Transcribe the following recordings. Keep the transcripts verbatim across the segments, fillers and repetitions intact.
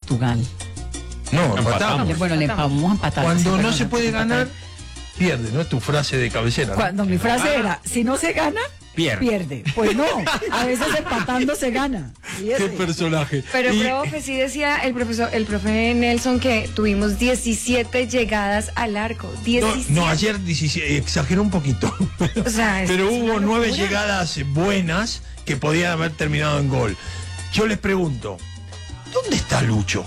Portugal. No, empatamos. Bueno, le vamos a empatar. Cuando sí, no se puede ganar, pierde, ¿no? Es tu frase de cabecera, ¿no? Cuando mi frase era, si no se gana, pierde. pierde. Pues no, a veces empatando se gana. Qué personaje. Pero, Y- profe, sí decía el profesor, el profe Nelson que tuvimos diecisiete llegadas al arco. No, diecisiete. no, ayer diecisiete, exageró un poquito. O sea, es- Pero es hubo una nueve locura. llegadas buenas que podían haber terminado en gol. Yo les pregunto, ¿dónde está Lucho?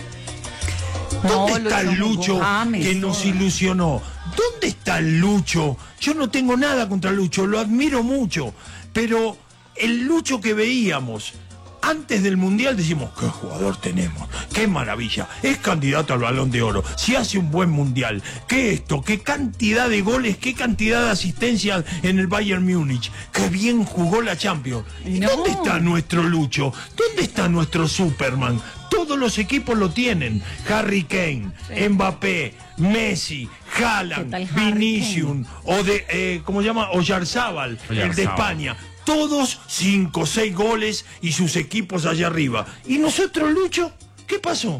¿Dónde No, está Lucho Lucho James, que nos no. ilusionó? ¿Dónde está Lucho? Yo no tengo nada contra Lucho, lo admiro mucho, pero el Lucho que veíamos antes del Mundial decimos, qué jugador tenemos, qué maravilla, es candidato al Balón de Oro, si hace un buen Mundial, qué esto, qué cantidad de goles, qué cantidad de asistencias en el Bayern Múnich, qué bien jugó la Champions. ¿Y No. ¿Dónde está nuestro Lucho? ¿Dónde está nuestro Superman? Todos los equipos lo tienen. Harry Kane, Mbappé, Messi, Haaland, ¿Qué tal Harry Vinicius, o de, eh, ¿cómo se llama? Oyarzábal, el de Oyarzábal. España. Todos cinco, seis goles y sus equipos allá arriba. ¿Y nosotros, Lucho? ¿Qué pasó?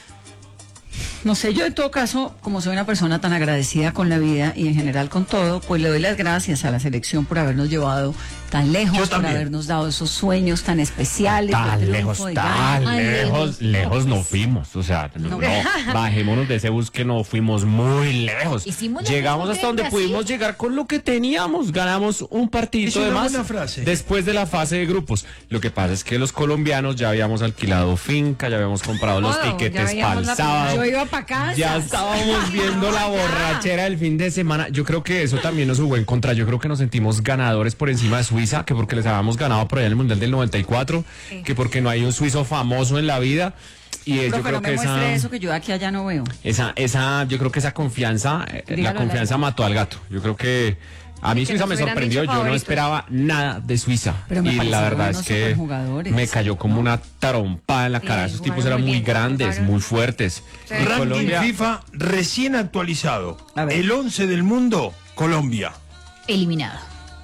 No sé, yo en todo caso, como soy una persona tan agradecida con la vida y en general con todo, pues le doy las gracias a la selección por habernos llevado tan lejos, Yo por también. habernos dado esos sueños tan especiales. de Tan triunfo, lejos, de tan gana. lejos, lejos no fuimos. O sea, no, No. no, bajémonos de ese bus que no fuimos muy lejos. Hicimos lo Llegamos mismo hasta que en donde Brasil. pudimos llegar con lo que teníamos. Ganamos un Es partidito de una más buena frase. después de la fase de grupos. Lo que pasa es que los colombianos ya habíamos alquilado finca, ya habíamos comprado los Todo, ya tiquetes para veíamos el la sábado. Yo iba para casa. Ya estábamos viendo la borrachera del fin de semana. Yo creo que eso también nos jugó en contra. Yo creo que nos sentimos ganadores por encima de Suiza, que porque les habíamos ganado por allá en el Mundial del noventa y cuatro, que porque no hay un suizo famoso en la vida. Y eh, yo Profe, creo no me que muestre esa, eso que yo aquí allá no veo. esa, esa, yo creo que esa confianza, eh, la Dígalo, confianza Lalo. mató al gato. Yo creo que a mí Que Suiza nos me hubieran sorprendió. dicho Yo no favoritos. esperaba nada de Suiza. Pero me Y la parecieron verdad es unos que superjugadores. me cayó como una trompada en la cara. Sí, Esos tipos jugaron eran muy muy bien, grandes, jugaron. muy fuertes. Sí. Y Ranking Colombia- FIFA recién actualizado. A ver. El once del mundo, Colombia. Eliminado.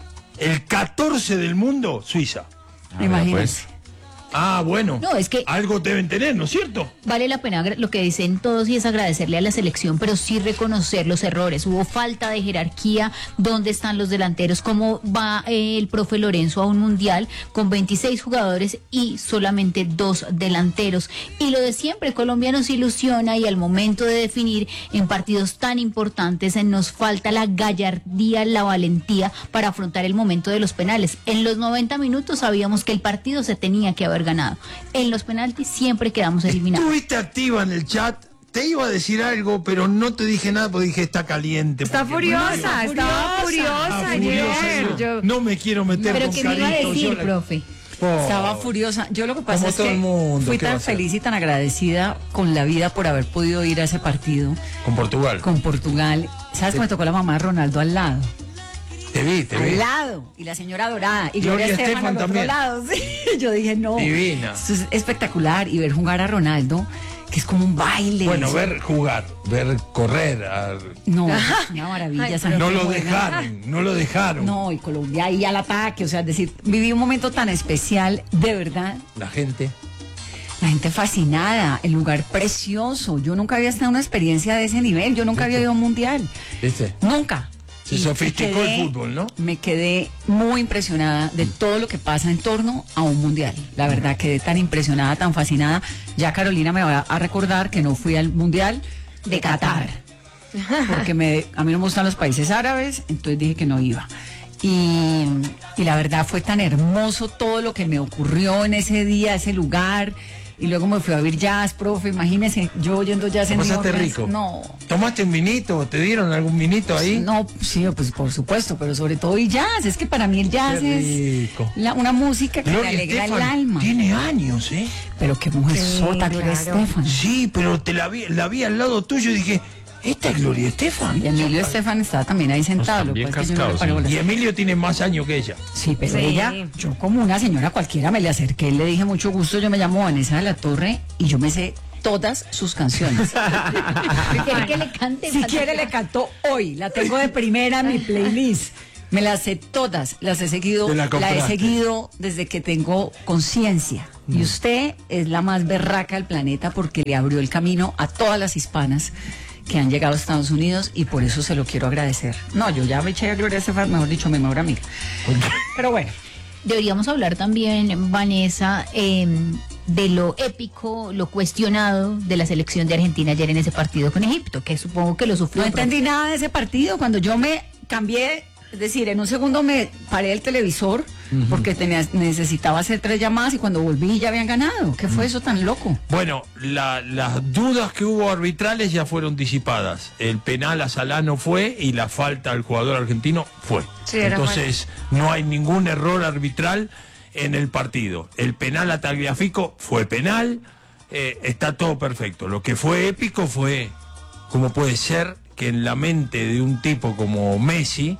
El catorce del mundo, Suiza. Ah, vea, Imagínense. pues. Ah, bueno. No, es que- Algo deben tener, ¿no es cierto? Vale la pena agra- lo que dicen todos y es agradecerle a la selección, pero sí reconocer los errores. Hubo falta de jerarquía. ¿Dónde están los delanteros? ¿Cómo va eh, el profe Lorenzo a un mundial con veintiséis jugadores y solamente dos delanteros? Y lo de siempre, Colombia nos ilusiona y al momento de definir en partidos tan importantes eh, nos falta la gallardía, la valentía para afrontar el momento de los penales. En los noventa minutos sabíamos que el partido se tenía que haber ganado. En los penaltis siempre quedamos eliminados. Estuviste activa en el chat. Te iba a decir algo, pero no te dije nada porque dije está caliente. Está porque furiosa, no- estaba Ah, furiosa furiosa, ayer. no. Yo- No me quiero meter Pero con ¿qué me iba a Carito, decir, yo la- profe? Oh. Estaba furiosa. Yo lo que pasa Como es todo que el mundo, fui ¿qué va a tan hacer? feliz y tan agradecida con la vida por haber podido ir a ese partido Con Portugal. con Portugal. ¿Sabes que me tocó la mamá de Ronaldo al lado? Te vi, te vi. Al lado. Y la señora Dorada. Y Gloria Gloria Estefan Estefan al otro también. lado. Sí. Yo dije, no. Divina. Esto es espectacular. Y ver jugar a Ronaldo, que es como un baile. Bueno, Es- ver jugar, ver correr. a- No, es una maravilla. Ay, esa No gente lo juega. dejaron, no lo dejaron. No, y Colombia ahí al ataque. O sea, es decir, viví un momento tan especial, de verdad. La gente. La gente fascinada, el lugar precioso. Yo nunca había estado en una experiencia de ese nivel. Yo nunca había ido a un mundial. ¿Viste? Nunca. Se Y sofisticó quedé- el fútbol, ¿no? Me quedé muy impresionada de todo lo que pasa en torno a un mundial. La verdad, quedé tan impresionada, tan fascinada. Ya Carolina me va a recordar que no fui al mundial de Qatar. Porque me, a mí no me gustan los países árabes, entonces dije que no iba. Y, y la verdad fue tan hermoso todo lo que me ocurrió en ese día, ese lugar. Y luego me fui a oír jazz, profe. Imagínese, yo oyendo jazz en ¿Pasaste New Orleans. rico? No. ¿Tomaste un vinito? ¿Te dieron algún vinito ahí? No, sí, pues por supuesto, pero sobre todo el jazz. Es que para mí el jazz Qué es rico. la- una música que me Gloria alegra Estefan el alma. tiene años, ¿eh? Pero qué mujer Sí, sota, Gloria claro. Estefan. Sí, pero te la vi, la vi al lado tuyo y dije, esta es Gloria Estefan. Y Emilio Estefan estaba también ahí sentado. Están Lo que bien pasa es que yo no le cascados, paro sí. bolas. Y Emilio tiene más años que ella. Sí, pero Sí. ella, yo como una señora cualquiera me le acerqué y le dije mucho gusto, yo me llamo Vanessa de la Torre y yo me sé todas sus canciones. ¿Quiere que le cante? Si quiere le canto hoy, la tengo de primera en mi playlist. Me las sé todas, las he seguido, Te la la he compraste. seguido desde que tengo conciencia. Y usted es la más berraca del planeta porque le abrió el camino a todas las hispanas que han llegado a Estados Unidos y por eso se lo quiero agradecer. No, yo ya me eché a Gloria Estefan, mejor dicho, mi mejor amiga. Pero bueno. Deberíamos hablar también, Vanessa, eh, de lo épico, lo cuestionado de la selección de Argentina ayer en ese partido con Egipto, que supongo que lo sufrió. No entendí nada de ese partido. Cuando yo me cambié, es decir, en un segundo me paré el televisor uh-huh. porque tenía, necesitaba hacer tres llamadas y cuando volví ya habían ganado. ¿Qué fue uh-huh. eso tan loco? Bueno, la, las dudas que hubo arbitrales ya fueron disipadas. El penal a Salah no fue y la falta al jugador argentino fue. Sí, entonces no hay ningún error arbitral en el partido. El penal a Tagliafico fue penal, eh, está todo perfecto. Lo que fue épico fue cómo puede ser que en la mente de un tipo como Messi,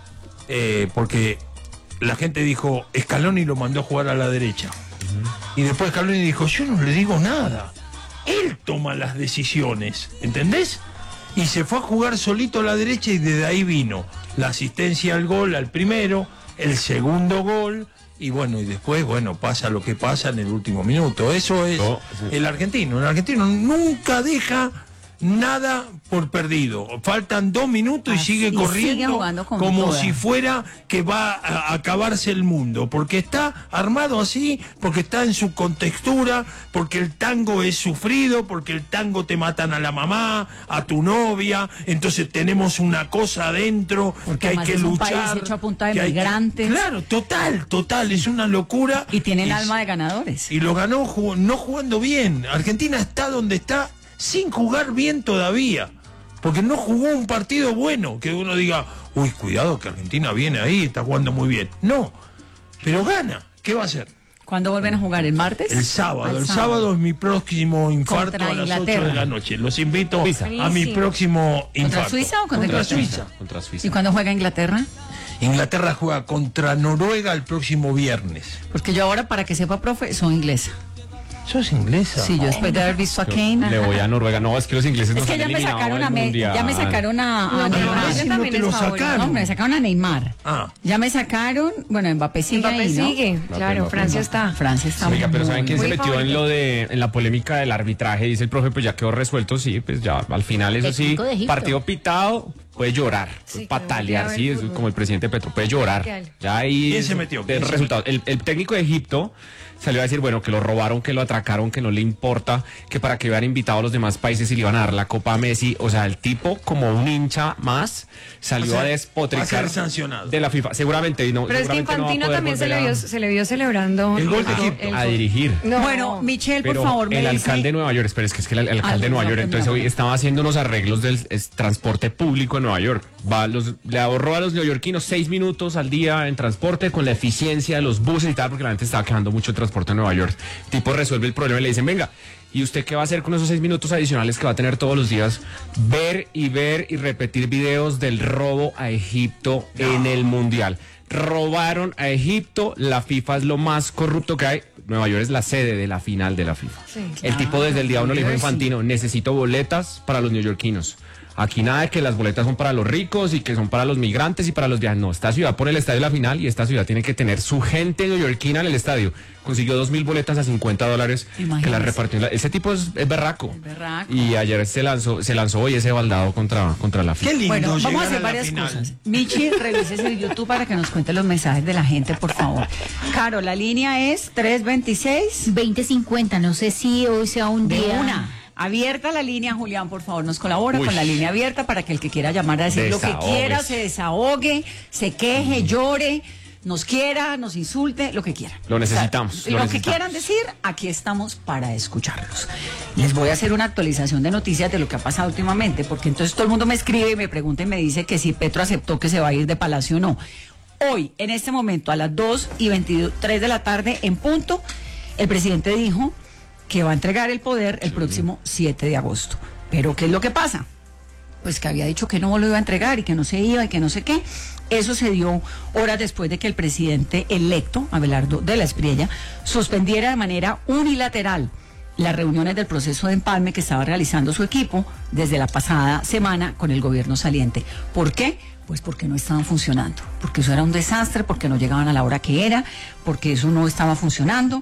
eh, porque la gente dijo, Scaloni lo mandó a jugar a la derecha. Uh-huh. Y después Scaloni dijo, yo no le digo nada. Él toma las decisiones, ¿entendés? Y se fue a jugar solito a la derecha y desde ahí vino la asistencia al gol, al primero, el segundo gol, y bueno, y después, bueno, pasa lo que pasa en el último minuto. Eso es oh, sí. el argentino. El argentino nunca deja nada por perdido. Faltan dos minutos y Así, sigue corriendo sigue como toda. si fuera que va a acabarse el mundo, porque está armado así, porque está en su contextura, porque el tango es sufrido, porque el tango te matan a la mamá, a tu novia, entonces tenemos una cosa adentro porque hay que es luchar. Un país hecho a punta de migrantes. Que, claro, total, total, es una locura. Y tienen y, alma de ganadores. Y lo ganó jug- no jugando bien. Argentina está donde está sin jugar bien todavía, porque no jugó un partido bueno, que uno diga, uy, cuidado que Argentina viene ahí, está jugando muy bien. No, pero gana. ¿Qué va a hacer? ¿Cuándo vuelven a jugar? ¿El martes? El sábado. El sábado, sábado es mi próximo infarto contra a las Inglaterra. ocho de la noche. Los invito Suiza. a mi próximo infarto. ¿Contra Suiza o contra, contra Suiza? Contra Suiza. ¿Y cuándo juega Inglaterra? Inglaterra juega contra Noruega el próximo viernes. Porque yo ahora, para que sepa, profe, soy inglesa. ¿Sos inglesa? Sí, yo después de haber visto a Kane. Le voy a Noruega. No, es que los ingleses no Es que ya me sacaron a me, ya me sacaron a, a no, Neymar. no, también te lo es sacaron. No, me sacaron a Neymar. Ah. Ya me sacaron, bueno, Mbappé sigue Mbappé ahí, ¿no? sigue, claro, Mbappé, Francia Mbappé. está. Francia está. Oiga, pero ¿saben quién se muy metió en lo de en la polémica del arbitraje? Dice el profe, pues ya quedó resuelto, sí, pues ya al final eso sí, partido pitado, puede llorar, Sí, patalear, claro, sí, es fútbol. como el presidente Petro, puede llorar. Ya ahí ¿Quién se metió? ¿Quién el se resultado. El, el técnico de Egipto salió a decir, bueno, que lo robaron, que lo atracaron, que no le importa, que para que hubieran invitado a los demás países y le iban a dar la Copa a Messi. O sea, el tipo, como un hincha más, salió O sea, a despotricar va a ser sancionado. de la FIFA. Seguramente no. Pero es que seguramente no va a Infantino poder también se volver le, a- vio, se le vio celebrando El gol de el- Egipto. el- a dirigir. No. Bueno, Michelle, por Pero favor, me el dice- alcalde de Nueva York, espera, es que es que el, el alcalde Ah, de Nueva no, York, no, entonces no. hoy estaba haciendo unos arreglos del es, transporte público en Nueva York. Va, los, le ahorró a los neoyorquinos seis minutos al día en transporte con la eficiencia de los buses y tal, porque la gente estaba quejando mucho el transporte en Nueva York. El tipo resuelve el problema y le dicen, venga, ¿y usted qué va a hacer con esos seis minutos adicionales que va a tener todos los días? Ver y ver y repetir videos del robo a Egipto no. en el Mundial. Robaron a Egipto, la FIFA es lo más corrupto que hay. Nueva York es la sede de la final de la FIFA. Sí, El claro. tipo desde el día uno le dijo a Jersey. Infantino, necesito boletas para los neoyorquinos. Aquí nada de que las boletas son para los ricos y que son para los migrantes y para los viajes. No, esta ciudad pone el estadio de la final y esta ciudad tiene que tener su gente neoyorquina en el estadio. Consiguió dos mil boletas a cincuenta dólares que Imagínese. las repartió. en la- Ese tipo es, es berraco. Es berraco. Y ayer se lanzó, se lanzó hoy ese baldado contra, contra la FIFA. Qué lindo Bueno, vamos a llegar hacer la varias final. cosas. Michi, revise el YouTube para que nos cuente los mensajes de la gente, por favor. Caro, la línea es tres veintiséis. veinte cincuenta, no sé si hoy sea un De día. una. Abierta la línea, Julián, por favor, nos colabora Uy. con la línea abierta para que el que quiera llamar a decir lo que Desahóguese. quiera, se desahogue, se queje, llore, nos quiera, nos insulte, lo que quiera. Lo necesitamos, O lo sea, lo que necesitamos. quieran decir, aquí estamos para escucharlos. Les voy a hacer una actualización de noticias de lo que ha pasado últimamente, porque entonces todo el mundo me escribe y me pregunta y me dice que si Petro aceptó que se va a ir de Palacio o no. Hoy, en este momento, a las dos y veintitrés de la tarde, en punto, el presidente dijo que va a entregar el poder el próximo siete de agosto. Pero ¿qué es lo que pasa? Pues que había dicho que no lo iba a entregar y que no se iba y que no sé qué. Eso se dio horas después de que el presidente electo, Abelardo de la Espriella, suspendiera de manera unilateral las reuniones del proceso de empalme que estaba realizando su equipo desde la pasada semana con el gobierno saliente. ¿Por qué? Pues porque no estaban funcionando, porque eso era un desastre, porque no llegaban a la hora que era, porque eso no estaba funcionando.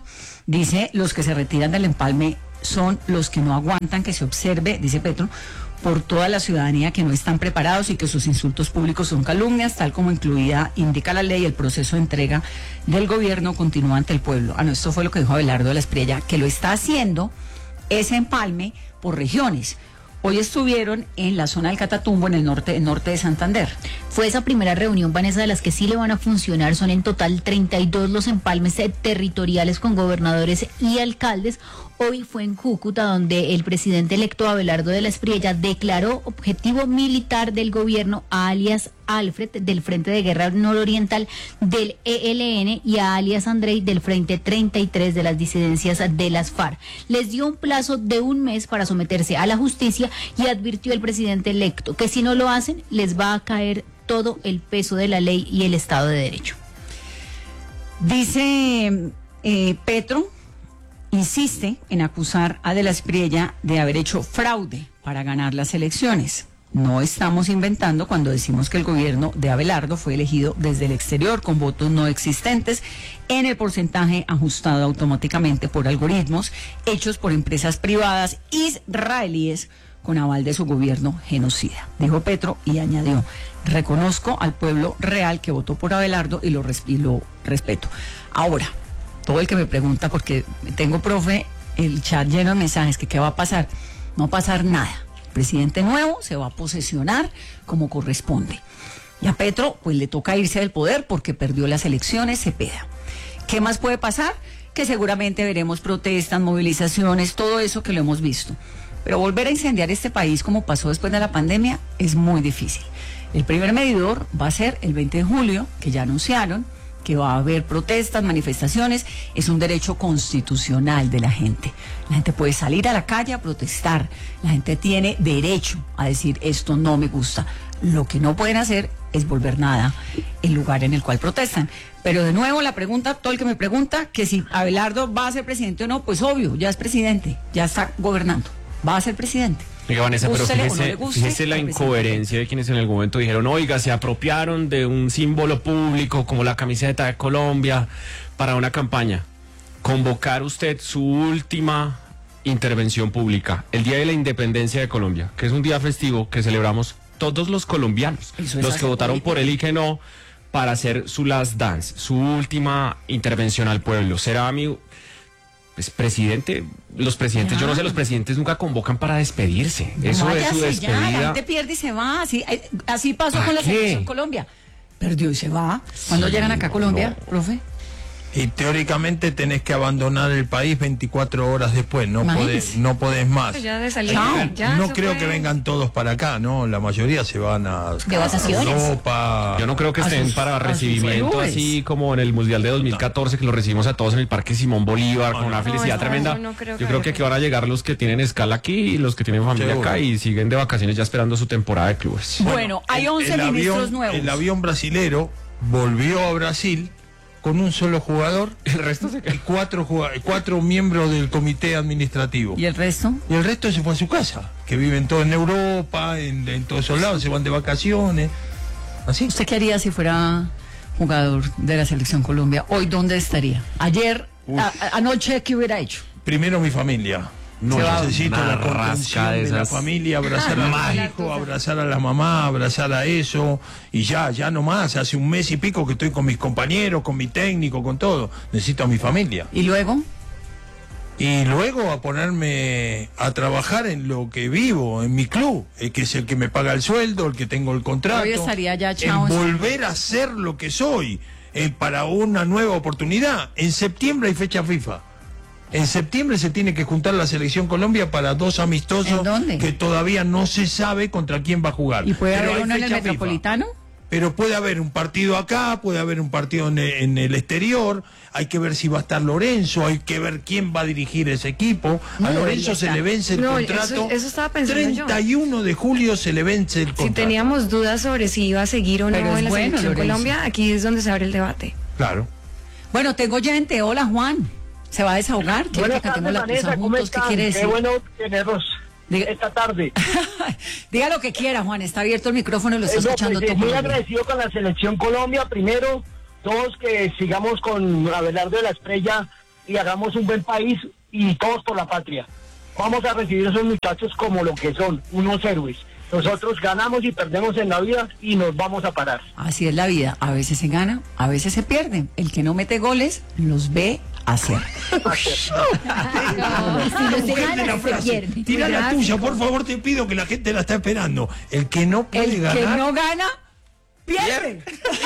Dice, los que se retiran del empalme son los que no aguantan que se observe, dice Petro, por toda la ciudadanía que no están preparados y que sus insultos públicos son calumnias, tal como incluida indica la ley, el proceso de entrega del gobierno continúa ante el pueblo. Ah, no, esto fue lo que dijo Abelardo de la Espriella, que lo está haciendo ese empalme por regiones. Hoy estuvieron en la zona del Catatumbo, en el norte, el norte de Santander. Fue esa primera reunión, Vanessa, de las que sí le van a funcionar. Son en total treinta y dos los empalmes territoriales con gobernadores y alcaldes. Hoy fue en Cúcuta, donde el presidente electo Abelardo de la Espriella declaró objetivo militar del gobierno a alias Alfred del Frente de Guerra Nororiental del E L N y a alias Andrei del Frente treinta y tres de las disidencias de las FARC. Les dio un plazo de un mes para someterse a la justicia y advirtió el presidente electo que si no lo hacen les va a caer todo el peso de la ley y el Estado de Derecho. Dice eh, Petro, insiste en acusar a de la Espriella de haber hecho fraude para ganar las elecciones. No estamos inventando cuando decimos que el gobierno de Abelardo fue elegido desde el exterior con votos no existentes en el porcentaje ajustado automáticamente por algoritmos hechos por empresas privadas israelíes con aval de su gobierno genocida, dijo Petro, y añadió, reconozco al pueblo real que votó por Abelardo y lo, res- y lo respeto. Ahora, todo el que me pregunta, porque tengo, profe, el chat lleno de mensajes, que qué va a pasar, no va a pasar nada. El presidente nuevo se va a posesionar como corresponde. Y a Petro, pues le toca irse del poder porque perdió las elecciones, Cepeda. ¿Qué más puede pasar? Que seguramente veremos protestas, movilizaciones, todo eso que lo hemos visto. Pero volver a incendiar este país como pasó después de la pandemia es muy difícil. El primer medidor va a ser el veinte de julio, que ya anunciaron, que va a haber protestas, manifestaciones, es un derecho constitucional de la gente. La gente puede salir a la calle a protestar, la gente tiene derecho a decir esto no me gusta. Lo que no pueden hacer es volver nada el lugar en el cual protestan. Pero de nuevo la pregunta, todo el que me pregunta, que si Abelardo va a ser presidente o no, pues obvio, ya es presidente, ya está gobernando, va a ser presidente. Oiga, Vanessa, pero Gústele o no fíjese, le guste, fíjese la el presidente incoherencia de quienes en algún momento dijeron, oiga, se apropiaron de un símbolo público como la camiseta de Colombia para una campaña. Convocar usted su última intervención pública, el Día de la Independencia de Colombia, que es un día festivo que celebramos todos los colombianos, Eso es los que hacer votaron por él y que no, para hacer su last dance, su última intervención al pueblo. Será mi... Pues, presidente, los presidentes, Ya. yo no sé, los presidentes nunca convocan para despedirse. Eso No, es su váyase ya, despedida. la gente pierde y se va. Así, eh, así pasó ¿Para con la qué? selección Colombia. Perdió y se va. ¿Cuándo Sí, llegan acá a Colombia, no. profe? Y teóricamente tenés que abandonar el país veinticuatro horas después, no Imagínese. podés, no podés más. Pues ya de salir, Chao. ya no eso creo fue- que vengan todos para acá, ¿no? La mayoría se van a, De vacaciones. a Europa. Yo no creo que A estén sus- para a sus recibimiento clubes. así como en el Mundial de dos mil catorce, que lo recibimos a todos en el Parque Simón Bolívar con una no. felicidad No, tremenda. no, no creo Yo que creo que haya. aquí van a llegar los que tienen escala aquí y los que tienen familia Seguro. acá y siguen de vacaciones ya esperando su temporada de clubes. Bueno, hay El- once el ministros avión, nuevos. El avión brasilero volvió a Brasil con un solo jugador El resto se y cuatro, juga- cuatro miembros del comité administrativo. ¿Y el resto? Y el resto se fue a su casa, que viven todos en Europa, en, en todos esos lados, se van de vacaciones. Así. ¿Usted qué haría si fuera jugador de la Selección Colombia? ¿Hoy dónde estaría? Ayer, a- a- anoche, ¿qué hubiera hecho? Primero mi familia. No, Yo yo necesito una la rasca contención de de, la esas. familia, abrazar a Ah, los hijos, abrazar a la mamá, abrazar a eso, y ya, ya no más. Hace un mes y pico que estoy con mis compañeros, con mi técnico, con todo. Necesito a mi familia. ¿Y luego? Y luego a ponerme a trabajar en lo que vivo, en mi club, el que es el que me paga el sueldo, el que tengo el contrato. Hoy estaría ya, chao, en en- volver a ser lo que soy, eh, para una nueva oportunidad. En septiembre hay fecha FIFA. En septiembre se tiene que juntar la Selección Colombia para dos amistosos ¿En dónde? que todavía no se sabe contra quién va a jugar. ¿Y puede Pero haber hay uno en el fecha FIFA. Metropolitano? Pero puede haber un partido acá, puede haber un partido en el, en el exterior, hay que ver si va a estar Lorenzo, hay que ver quién va a dirigir ese equipo. A No, Lorenzo ya se está. le vence el No, contrato. eso- eso estaba pensando yo. treinta y uno de julio se le vence el Si contrato. teníamos dudas sobre si iba a seguir o no Pero es en la bueno, selección Lorenzo. Colombia, aquí es donde se abre el debate. Claro. Bueno, tengo oyente. Hola, Juan. ¿Se va a desahogar? ¿Quiere Buenas que cantemos tardes, la Vanessa, cosa ¿cómo juntos? ¿Qué están? quiere decir? Qué bueno tenerlos Diga- esta tarde. Diga lo que quiera, Juan. Está abierto el micrófono y lo está Eh, no, escuchando pues, eh, todo. muy Colombia. agradecido con la selección Colombia. Primero, todos que sigamos con Abelardo de la Espriella y hagamos un buen país y todos por la patria. Vamos a recibir a esos muchachos como lo que son, unos héroes. Nosotros ganamos y perdemos en la vida y nos vamos a parar. Así es la vida, a veces se gana, a veces se pierde. El que no mete goles los ve hacer. No, si no se gana, se pierde. Tira la tuya, por favor, te pido, que la gente la está esperando. El que no puede El ganar. que no gana, pierde.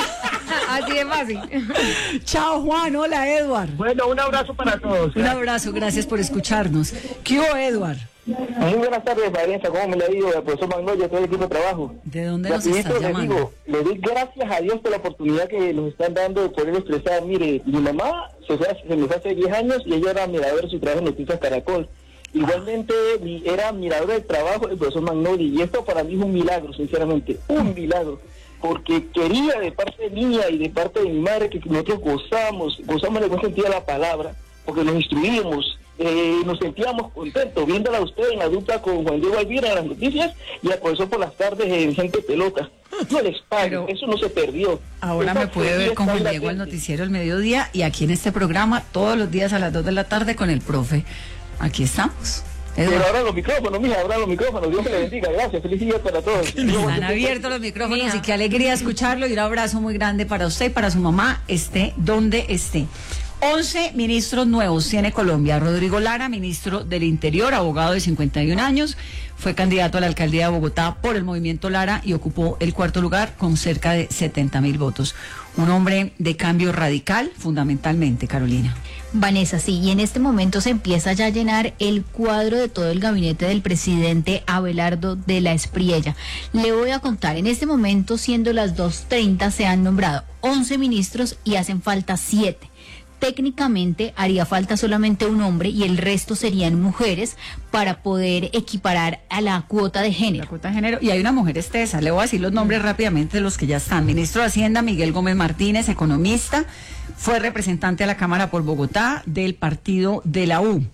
Así de fácil. Chao, Juan. Hola, Edward. Bueno, un abrazo para todos. Un abrazo, gracias por escucharnos. ¿Qué hubo, Edward? Muy buenas tardes, Valencia. ¿Cómo me le digo? El profesor Magnolia, todo el equipo de trabajo. ¿De dónde nos Rapidito estás les llamando? digo, le doy gracias a Dios por la oportunidad que nos están dando de poder expresar. Mire, mi mamá se, fue, se me fue hace diez años y ella era miradora de su trabajo en Noticias Caracol. Igualmente mi- era miradora del trabajo del profesor Magnoli, y esto para mí es un milagro, sinceramente, un milagro, porque quería de parte mía y de parte de mi madre que nosotros gozamos, gozamos en el buen sentido de la palabra, porque nos instruimos, eh, nos sentíamos contentos viéndola a usted en la dupla con Juan Diego Alvira en las noticias y al profesor por las tardes en Gente Pelota. No les pago, Pero eso no se perdió. Ahora Esa me puede ver felicidad con Juan está Diego al latente. noticiero El Mediodía y aquí en este programa todos los días a las dos de la tarde con el profe. Aquí estamos. Pero Edward. ahora los micrófonos, mija, ahora los micrófonos. Dios me le bendiga. Gracias. Feliz día para todos. Están abiertos los micrófonos y qué alegría escucharlo y un abrazo muy grande para usted y para su mamá, esté donde esté. once ministros nuevos tiene Colombia. Rodrigo Lara, ministro del Interior, abogado de cincuenta y un años, fue candidato a la alcaldía de Bogotá por el movimiento Lara y ocupó el cuarto lugar con cerca de setenta mil votos. Un hombre de cambio radical, fundamentalmente, Carolina. Vanessa, sí, y en este momento se empieza ya a llenar el cuadro de todo el gabinete del presidente Abelardo de la Espriella. Le voy a contar, en este momento, siendo las dos treinta, se han nombrado once ministros y hacen falta siete. Técnicamente haría falta solamente un hombre y el resto serían mujeres para poder equiparar a la cuota de La género. cuota de género. Y hay una mujer estesa. Le voy a decir los nombres rápidamente de los que ya están. Ministro de Hacienda, Miguel Gómez Martínez, economista. Fue representante a la Cámara por Bogotá del partido de la U.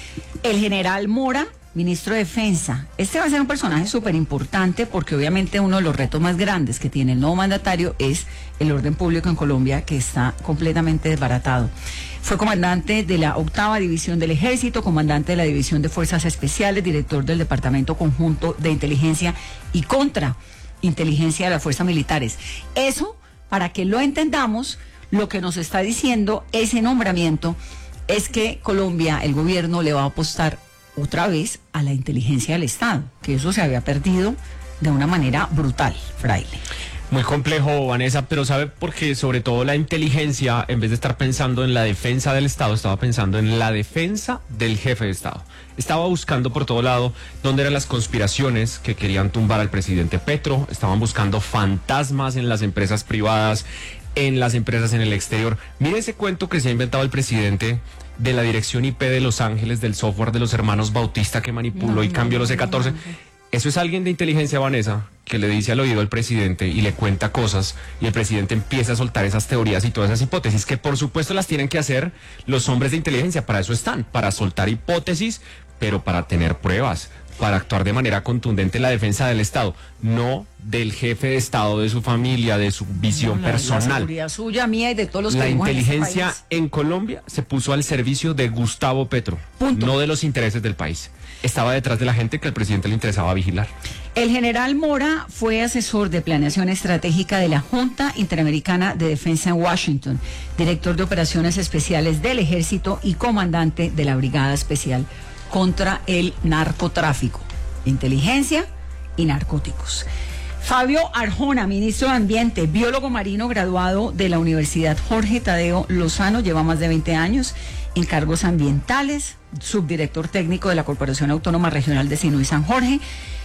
El general Mora, ministro de Defensa. Este va a ser un personaje súper importante porque obviamente uno de los retos más grandes que tiene el nuevo mandatario es el orden público en Colombia, que está completamente desbaratado. Fue comandante de la octava división del Ejército, comandante de la División de Fuerzas Especiales, director del Departamento Conjunto de Inteligencia y Contrainteligencia de las Fuerzas Militares. Eso, para que lo entendamos, lo que nos está diciendo ese nombramiento es que Colombia, el gobierno, le va a apostar otra vez a la inteligencia del Estado, que eso se había perdido de una manera brutal, Fraile. Muy complejo, Vanessa, pero ¿sabe por qué? Sobre todo la inteligencia, en vez de estar pensando en la defensa del Estado, estaba pensando en la defensa del jefe de Estado. Estaba buscando por todo lado dónde eran las conspiraciones que querían tumbar al presidente Petro, estaban buscando fantasmas en las empresas privadas, en las empresas en el exterior. Mire ese cuento que se ha inventado el presidente de la dirección I P de Los Ángeles, del software de los hermanos Bautista que manipuló No, y no, cambió los no, C catorce. no, no. Eso es alguien de inteligencia, Vanessa, que le dice al oído al presidente y le cuenta cosas y el presidente empieza a soltar esas teorías y todas esas hipótesis que por supuesto las tienen que hacer los hombres de inteligencia. Para eso están, para soltar hipótesis, pero para tener pruebas, para actuar de manera contundente en la defensa del Estado, no del jefe de Estado, de su familia, de su visión La- La personal. seguridad suya, mía y de todos los que La vivimos en este inteligencia país. en Colombia se puso al servicio de Gustavo Petro, Punto. no de los intereses del país. Estaba detrás de la gente que al presidente le interesaba vigilar. El general Mora fue asesor de planeación estratégica de la Junta Interamericana de Defensa en Washington, director de operaciones especiales del Ejército y comandante de la Brigada Especial contra el Narcotráfico, Inteligencia y Narcóticos. Fabio Arjona, ministro de Ambiente, biólogo marino graduado de la Universidad Jorge Tadeo Lozano, lleva más de veinte años en cargos ambientales, subdirector técnico de la Corporación Autónoma Regional de Sinu y San Jorge.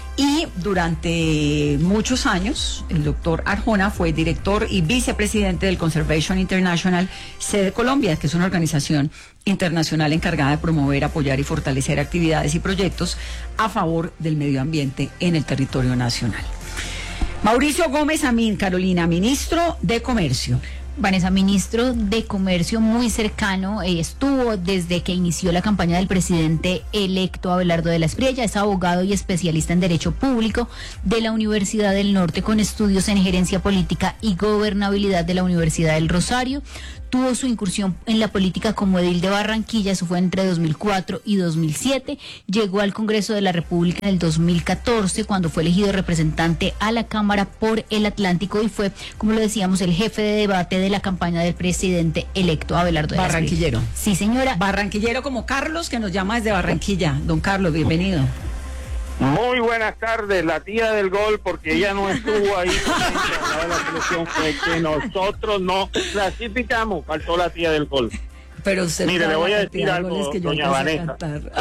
Y durante muchos años, el doctor Arjona fue director y vicepresidente del Conservation International Sede Colombia, que es una organización internacional encargada de promover, apoyar y fortalecer actividades y proyectos a favor del medio ambiente en el territorio nacional. Mauricio Gómez Amín, Carolina, ministro de Comercio. Vanessa, ministro de Comercio muy cercano, eh, estuvo desde que inició la campaña del presidente electo Abelardo de la Espriella, es abogado y especialista en Derecho Público de la Universidad del Norte con estudios en Gerencia Política y Gobernabilidad de la Universidad del Rosario. Tuvo su incursión en la política como edil de Barranquilla, eso fue entre dos mil cuatro y dos mil siete. Llegó al Congreso de la República en el dos mil catorce, cuando fue elegido representante a la Cámara por el Atlántico y fue, como lo decíamos, el jefe de debate de la campaña del presidente electo Abelardo de la Espriella. Barranquillero. Sí, señora. Barranquillero como Carlos, que nos llama desde Barranquilla. Don Carlos, bienvenido. Muy buenas tardes, la tía del gol, porque ella no estuvo ahí en la selección, fue que nosotros no clasificamos, faltó la tía del gol. Pero usted Mire, sabe le voy la a cantidad decir de algo, goles que yo doña alcancé a Vanessa. cantar.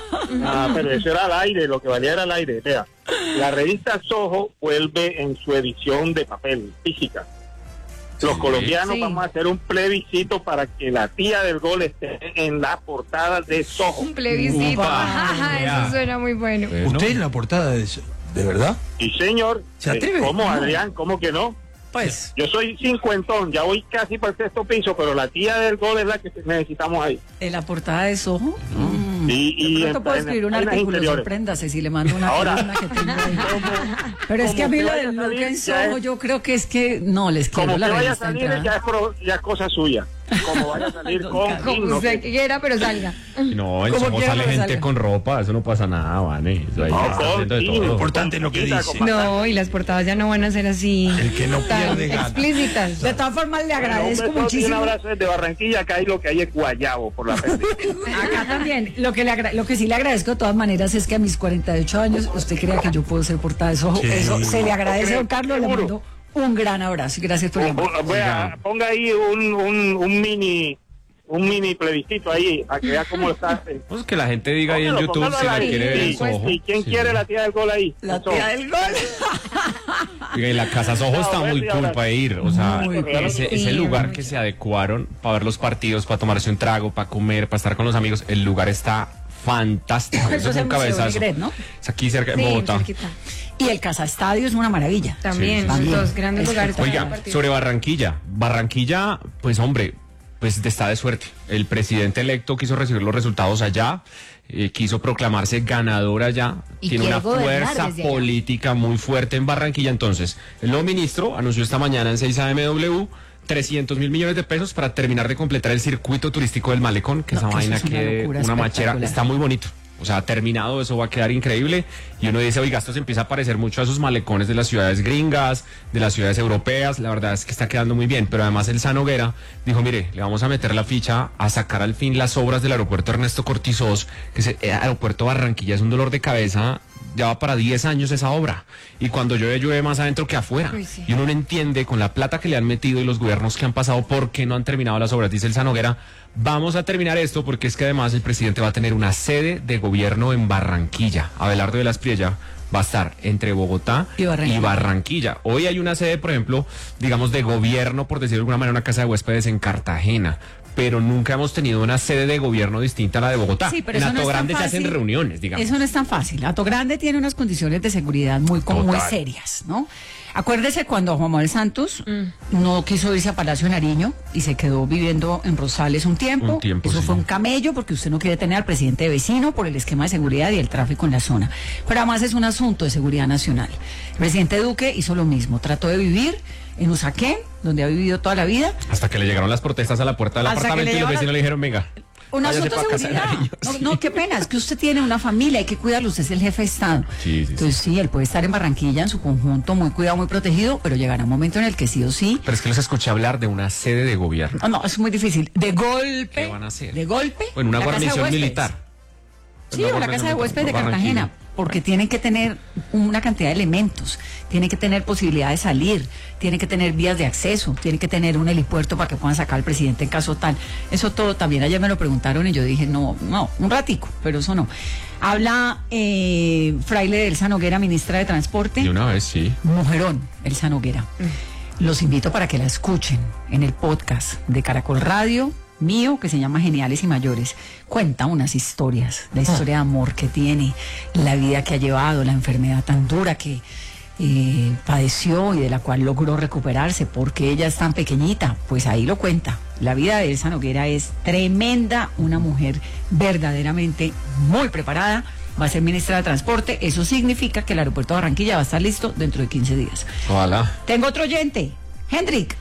Ah, pero eso era al aire, lo que valía era al aire. Vea, la revista Soho vuelve en su edición de papel, física. Los Sí. colombianos Sí. vamos a hacer un plebiscito para que la tía del gol esté en la portada de Soho. Un plebiscito. Upa. Ajá, Ya. eso suena muy bueno. Bueno. ¿Usted en la portada de eso? ¿De verdad? Y señor, ¿Se eh, atreve? ¿cómo, No. Adrián? ¿Cómo que no? Pues, Yo soy cincuentón, ya voy casi para el sexto piso, pero la tía del gol es la que necesitamos ahí. en la portada de Soho. Mm. Y, y De en, pronto puedo en- escribir un en las artículo, interiores. sorpréndase si le mando una Ahora, columna que tengo ahí. como- Pero es que a como mí que lo vaya del a look salir, en ya Soho, es- yo creo que es que no les quiero Como la que vaya a revista salir entrada. ya es, pro- ya es cosa suya. Como vaya a salir Don con Carlos. himno, Como usted que- quiera, pero salga. No, en Como Soho quiera sale que gente salga. con ropa, eso no pasa nada, Vane. Eso ahí No, está con haciendo de himno, todo. Importante lo que Quita, dice. compa- No, y las portadas ya no van a ser así El que no tan pierde gana. explícitas. De todas formas, le Bueno, agradezco un besote y muchísimo. un abrazo desde Barranquilla, acá hay lo que hay es guayabo por la frente. Acá también. Lo que, le agra- lo que sí le agradezco de todas maneras es que a mis cuarenta y ocho años usted crea que yo puedo ser portada de Soho. Sí. Eso se le agradece, don Carlos. Le Seguro. mando un gran abrazo y gracias por llamar. Vea, ponga ahí un, un, un mini un mini plebiscito ahí para que vea cómo está. Pues que la gente diga ahí en Póngalo, YouTube póngalo si la al aire. quiere ver en Sí, pues, Soho. ¿y quién Sí. quiere la tía del gol ahí? La Eso. tía del gol. Oiga, y la Casa Soho No, está buen muy día, cool abrazo. para ir. O sea, Muy cool. ese, ese Sí, lugar mucho. que se adecuaron para ver los partidos, para tomarse un trago, para comer, para estar con los amigos, el lugar está fantástico. Eso es fue el un Museo cabezazo. Negret, ¿no? Es aquí cerca de Sí, Bogotá. cerquita. Y el Casa Estadio es una maravilla. También, Sí, los sí, sí. dos grandes lugares. para ver Oiga, partidos. sobre Barranquilla. Barranquilla, pues hombre, pues está de suerte. El presidente electo quiso recibir los resultados allá, eh, quiso proclamarse ganador allá, Y tiene quiere una gobernar fuerza desde allá. política muy fuerte en Barranquilla. Entonces, el nuevo ministro anunció esta mañana en seis A M W trescientos mil millones de pesos para terminar de completar el circuito turístico del Malecón, que No, esa que eso vaina es una que locura una machera, espectacular. está muy bonito. O sea, terminado eso va a quedar increíble. Y uno dice, oiga, esto se empieza a parecer mucho a esos malecones de las ciudades gringas, de las ciudades europeas. La verdad es que está quedando muy bien. Pero además el Sanoguera dijo, mire, le vamos a meter la ficha a sacar al fin las obras del aeropuerto Ernesto Cortizós, que es el aeropuerto Barranquilla, es un dolor de cabeza. Ya va para diez años esa obra. Y cuando llueve, llueve más adentro que afuera. Uy, sí. Y uno no entiende con la plata que le han metido y los gobiernos que han pasado por qué no han terminado las obras. Dice el Sanoguera, vamos a terminar esto porque es que además el presidente va a tener una sede de gobierno en Barranquilla. Abelardo de la Espriella va a estar entre Bogotá Y Barranquilla. y Barranquilla. Hoy hay una sede, por ejemplo, digamos de gobierno, por decirlo de alguna manera, una casa de huéspedes en Cartagena. Pero nunca hemos tenido una sede de gobierno distinta a la de Bogotá. Sí, pero en eso no es tan Grande se hacen fácil. reuniones, digamos. Eso no es tan fácil. Ato Grande tiene unas condiciones de seguridad muy, como muy Total. serias, ¿no? Acuérdese cuando Juan Manuel Santos no quiso irse a Palacio Nariño y se quedó viviendo en Rosales un tiempo. Un tiempo, Eso sí. fue un camello porque usted no quiere tener al presidente de vecino por el esquema de seguridad y el tráfico en la zona. Pero además es un asunto de seguridad nacional. El presidente Duque hizo lo mismo. Trató de vivir en Usaquén, donde ha vivido toda la vida. Hasta que le llegaron las protestas a la puerta del Hasta que apartamento le y los llegaron vecinos las- le dijeron, venga. Un váyase asunto de pa' casa de seguridad. Nariño. No, Sí. no, qué pena, es que usted tiene una familia, hay que cuidarlo, usted es el jefe de Estado. Sí, sí, sí. Entonces sí, él puede estar en Barranquilla en su conjunto, muy cuidado, muy protegido, pero llegará un momento en el que sí o sí. Pero es que los escuché hablar de una sede de gobierno. No, no, es muy difícil. De golpe. ¿Qué van a hacer? De golpe. Bueno, una la casa de guarnición huéspedes. militar. Sí, Una o la guarnición casa de militar huéspedes de por Cartagena, Barranquilla. porque tienen que tener una cantidad de elementos, tienen que tener posibilidad de salir, tienen que tener vías de acceso, tienen que tener un helipuerto para que puedan sacar al presidente en caso tal. Eso todo también ayer me lo preguntaron y yo dije, no, no, un ratico, pero eso no. Habla eh, Fraile Elsa Noguera, ministra de Transporte. De una vez, sí. Mujerón, Elsa Noguera. Los invito para que la escuchen en el podcast de Caracol Radio mío, que se llama Geniales y Mayores. Cuenta unas historias, la historia de amor que tiene, la vida que ha llevado, la enfermedad tan dura que eh, padeció y de la cual logró recuperarse, porque ella es tan pequeñita, pues ahí lo cuenta. La vida de Elsa Noguera es tremenda, una mujer verdaderamente muy preparada, va a ser ministra de Transporte, eso significa que el aeropuerto de Barranquilla va a estar listo dentro de quince días. Ojalá. Tengo otro oyente, Hendrik.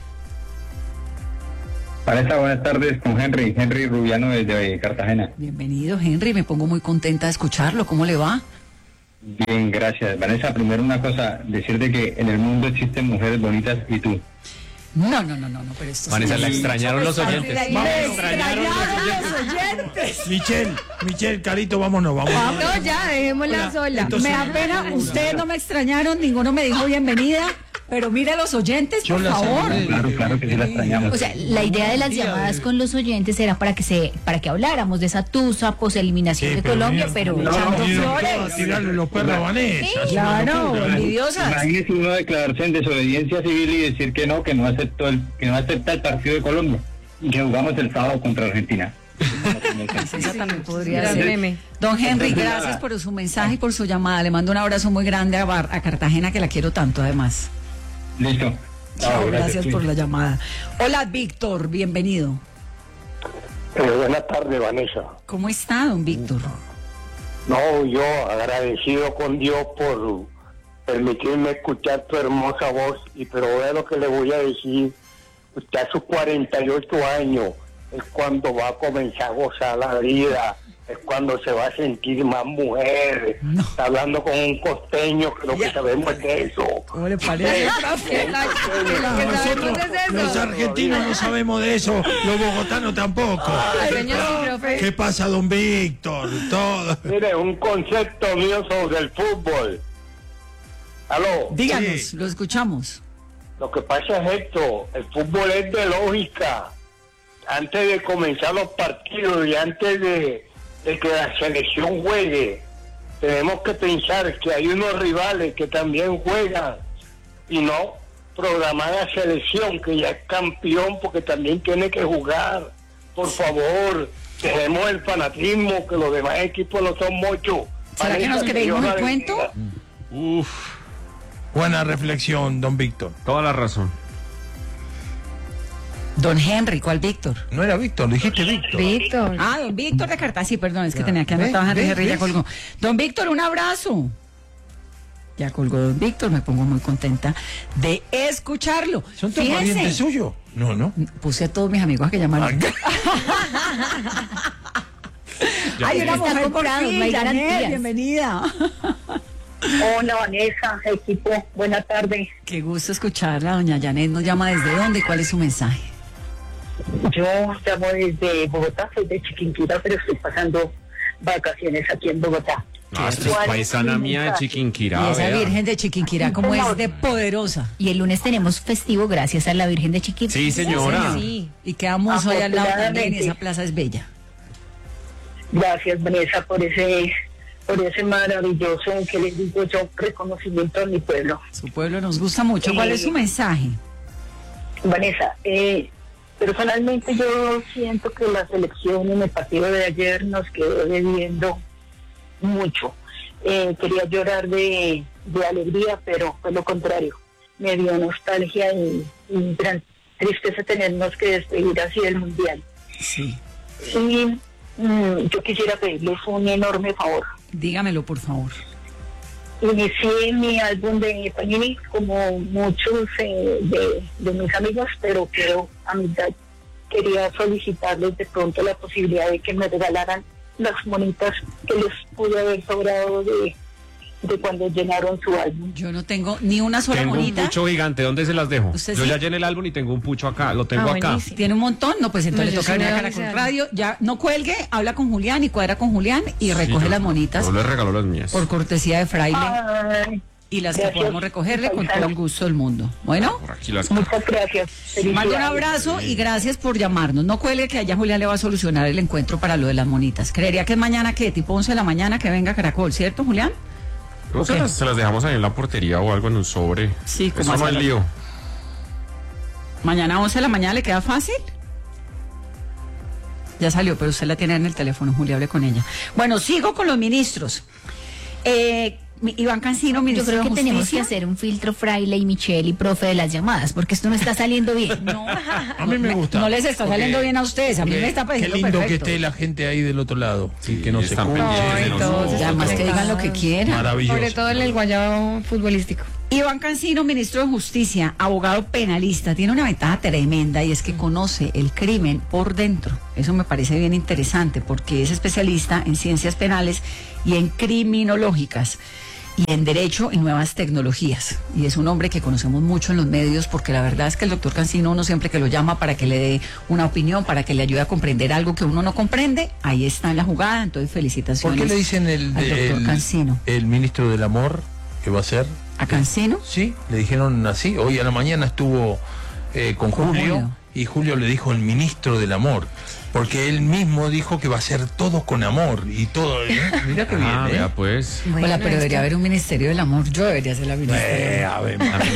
Vanessa, buenas tardes con Henry, Henry Rubiano desde Cartagena. Bienvenido, Henry, me pongo muy contenta de escucharlo, ¿cómo le va? Bien, gracias. Vanessa, primero una cosa, decirte que en el mundo existen mujeres bonitas y tú. No, no, no, no, no, pero esto Vanessa, sí, la extrañaron los oyentes. Le Vamos, extrañaron los oyentes. Michelle, Michelle, Carito, vámonos, vamos. No, ya, dejémosla Hola, sola. entonces- Me da pena, ustedes no me extrañaron, ninguno me dijo bienvenida, pero mire a los oyentes, Yo por la favor. saludé. Claro, claro que sí la extrañamos. O sea, la idea de las llamadas con los oyentes era para que se, para que habláramos de esa tusa poseliminación Sí, de pero Colombia, mira, pero no, echando no, flores. no, a tirarle los perros a Vanessa. es una Claro, locura. envidiosas. Imagínese uno declararse en desobediencia civil y decir que no, que no aceptó el, que no acepta el partido de Colombia y que jugamos el sábado contra Argentina. Esa también podría Gran ser. meme. Don Henry, Entonces, gracias nada. por su mensaje y por su llamada. Le mando un abrazo muy grande a, Bar- a Cartagena, que la quiero tanto, además. Listo. Chao, Chao, gracias por la llamada. Hola, Víctor, bienvenido. Eh, buenas tardes, Vanessa. ¿Cómo está, don Víctor? No, yo agradecido con Dios por permitirme escuchar tu hermosa voz, y pero vea lo que le voy a decir. Usted a sus cuarenta y ocho años es cuando va a comenzar a gozar la vida, es cuando se va a sentir más mujer. No. Está hablando con un costeño que lo que sabemos es de eso. ¿Cómo le parece? Nosotros, los argentinos no sabemos de eso, los bogotanos tampoco. Señor, sí, profe. ¿Qué pasa, don Víctor? Todo. Mire, un concepto mío sobre el fútbol. Aló. Díganos, Sí. lo escuchamos. Lo que pasa es esto, el fútbol es de lógica. Antes de comenzar los partidos y antes de, de que la selección juegue, tenemos que pensar que hay unos rivales que también juegan y no programar la selección que ya es campeón porque también tiene que jugar. Por favor, dejemos el fanatismo, que los demás equipos no son muchos. ¿Será que nos Vanessa, creímos Dios el la cuento? bendiga. Uf, Buena reflexión, don Víctor. toda la razón. Don Henry, ¿cuál Víctor? No era Víctor, dijiste Víctor. Víctor. Ah, don Víctor de Cartagena. Sí, perdón, es que Ya. tenía que ¿Ves? anotar a Henry, ¿Ves? Henry ya ¿Ves? colgó. Don Víctor, un abrazo. Ya colgó don Víctor, me pongo muy contenta de escucharlo. ¿Son todos Fíjense, parientes suyos? No, no. puse a todos mis amigos a que llamaran. Ay, una Está mujer por comprado, fin, no hay Janet, garantías. bienvenida. Hola Vanessa, equipo, buenas tardes. Qué gusto escucharla, doña Janet. ¿Nos llama desde dónde y cuál es su mensaje? Yo llamo desde Bogotá, soy de Chiquinquirá, pero estoy pasando vacaciones aquí en Bogotá. Ah, esto es ¿Cuál paisana mi mía de mensaje? Y Chiquinquirá. esa vea. Virgen de Chiquinquirá, como es de poderosa. Y el lunes tenemos festivo gracias a la Virgen de Chiquinquirá. Sí, señora. Sí. Y quedamos hoy al lado también, y Afortunadamente. esa plaza es bella. Gracias Vanessa por ese, por ese maravilloso, que les digo yo, reconocimiento a mi pueblo. Su pueblo nos gusta mucho. ¿Cuál es su mensaje? Vanessa, eh, personalmente yo siento que la selección en el partido de ayer nos quedó debiendo mucho. Eh, quería llorar de, de alegría, pero fue lo contrario. Me dio nostalgia y, y gran tristeza tenernos que despedir así del Mundial. Sí. Y mm, yo quisiera pedirles un enorme favor. Dígamelo, por favor. Inicié mi álbum de Panini como muchos eh, de, de mis amigos, pero quiero a mitad quería solicitarles de pronto la posibilidad de que me regalaran las monitas que les pude haber sobrado de, de cuando llenaron su álbum. Yo no tengo ni una sola Tengo un monita. pucho gigante, ¿dónde se las dejo? ¿Usted Yo sí? ya llené el álbum y tengo un pucho acá, lo tengo Ah, acá. buenísimo. ¿Tiene un montón? No, pues entonces No, le yo toca sí venir a me Caracol avisaron. Radio. Ya no cuelgue, habla con Julián y cuadra con Julián y recoge Sí, yo- las monitas Yo le regalo las mías. por cortesía de Fraile Ay, y las que gracias, podamos recogerle con todo paisano. el gusto del mundo. Bueno, Por aquí las Muchas gracias. mando un Felicidades. abrazo y gracias por llamarnos. No cuelgue que allá Julián le va a solucionar el encuentro para lo de las monitas. Creería que es mañana, que tipo once de la mañana que venga a Caracol, ¿cierto, Julián? No, se, Ok. las, se las dejamos ahí en la portería o algo en un sobre. Sí, como Eso no hace hay la- lío. Mañana once de la mañana le queda fácil. Ya salió, pero usted la tiene en el teléfono, Julia, hable con ella. Bueno, sigo con los ministros. Eh, Mi- Iván Cancino, Yo ministro creo que de tenemos que Justicia. hacer un filtro Fraile y Michelle y profe de las llamadas, porque esto no está saliendo bien. No, A mí me gusta. No les está Porque- saliendo bien a ustedes, a mí porque me está Qué pareciendo lindo que perfecto. esté la gente ahí del otro lado. Sí, que no se están escuche. pendientes de Ay, nosotros. todos Y además que digan lo que quieran. Maravilloso. Sobre todo en el guayabo futbolístico. Iván Cancino, ministro de Justicia, abogado penalista, tiene una ventaja tremenda y es que conoce el crimen por dentro. Eso me parece bien interesante porque es especialista en ciencias penales y en criminológicas y en derecho y nuevas tecnologías. Y es un hombre que conocemos mucho en los medios porque la verdad es que el doctor Cancino, uno siempre que lo llama para que le dé una opinión, para que le ayude a comprender algo que uno no comprende, ahí está en la jugada. Entonces, ¿Por felicitaciones qué le dicen el, al doctor el, Cancino. el ministro del amor que va a ser? ¿A Cancino? Sí, le dijeron así. Hoy a la mañana estuvo eh, con Con Julio, Julio. y Julio le dijo el ministro del amor. Porque él mismo dijo que va a ser todo con amor y todo. ¿eh? Mirá que bien, Ah, ¿eh? vea, pues. Bueno, Hola, pero es debería que- haber un ministerio del amor. Yo debería ser la ministra. Eh, a ver, mami.